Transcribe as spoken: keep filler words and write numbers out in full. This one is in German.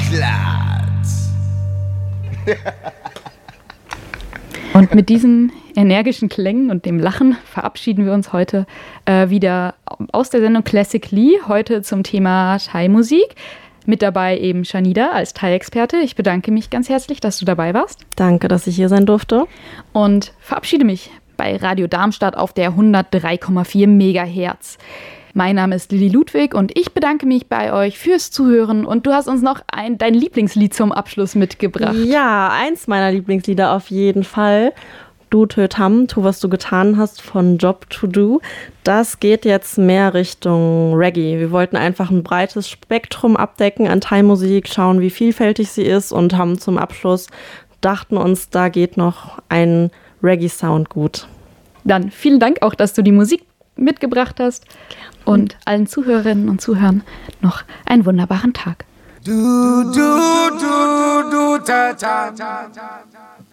glatt. Und mit diesen energischen Klängen und dem Lachen verabschieden wir uns heute äh, wieder aus der Sendung Classically, heute zum Thema Thai-Musik. Mit dabei eben Shanida als Thai-Experte. Ich bedanke mich ganz herzlich, dass du dabei warst. Danke, dass ich hier sein durfte. Und verabschiede mich bei Radio Darmstadt auf der hundertdrei Komma vier Megahertz. Mein Name ist Lilly Ludwig und ich bedanke mich bei euch fürs Zuhören. Und du hast uns noch ein, dein Lieblingslied zum Abschluss mitgebracht. Ja, eins meiner Lieblingslieder auf jeden Fall. Du Tö Tam, tu was du getan hast von Job to Do. Das geht jetzt mehr Richtung Reggae. Wir wollten einfach ein breites Spektrum abdecken an Thai-Musik, schauen, wie vielfältig sie ist und haben zum Abschluss, dachten uns, da geht noch ein Reggae-Sound gut. Dann vielen Dank auch, dass du die Musik mitgebracht hast. Gerne. Und allen Zuhörerinnen und Zuhörern noch einen wunderbaren Tag. Du, du, du, du, ta, ta, ta, ta.